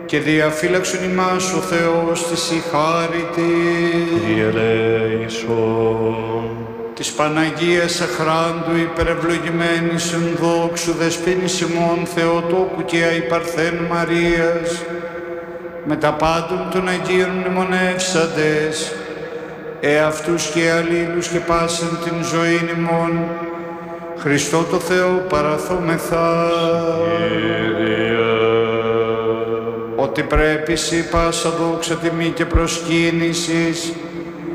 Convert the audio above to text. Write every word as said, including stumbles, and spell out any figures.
και διαφύλαξον ημάς ο Θεός της η χάριτη. Κύριε ελέησον. Της Παναγίας Αχράντου υπερευλογημένης εν δόξου δεσποίνης ημών Θεοτόκου και αϊπαρθέν Μαρίας, με τα πάντων των Αγίων μνημονεύσαντες, εαυτούς και αλλήλους και πάσεν την ζωήν ημών, Χριστό το Θεό παραθόμεθα. Κύριε. Ότι πρέπει σοι πάσα δόξα τιμή και προσκύνησης